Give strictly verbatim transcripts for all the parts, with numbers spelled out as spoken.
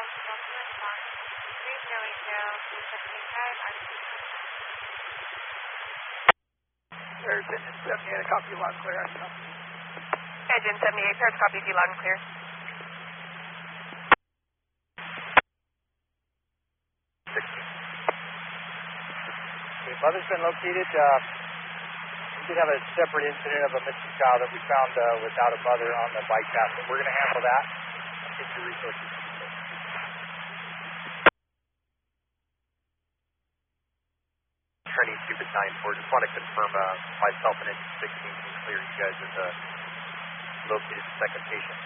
There's engine seventy-eight, copy loud and clear. Engine seventy-eight, pairs copy you loud and clear. Okay, mother's been located. Uh, we did have a separate incident of a missing child that we found uh, without a mother on the bike path, but we're going to handle that. Get your resources. Training Cupid nine four, just want to confirm uh, myself and engine sixteen can clear you guys as a located second patient.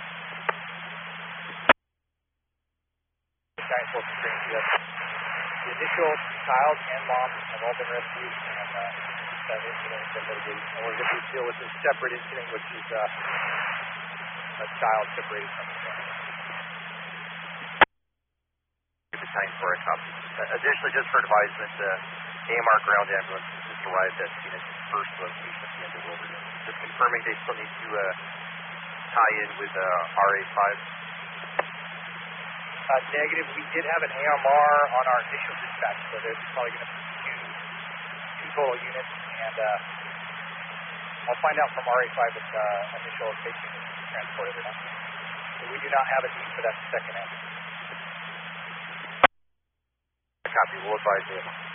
nine four for training U S. The initial child and mom have all been rescued, and uh, that incident has been mitigated. And we're going to deal with a separate incident, which is uh, a child separated from the family. Cupid nine four, I copy. Uh, additionally, just for advisement, uh, A M R ground ambulance just arrived at Phoenix's first location at the end of Wilberding. Just confirming they still need to uh, tie in with uh, R A five. Uh, negative. We did have an A M R on our initial dispatch, so there's probably going to be two, two total units, and uh, I'll find out from R A five if uh, initial patient is transported or not. So we do not have a need for that second ambulance. Copy. We'll advise you.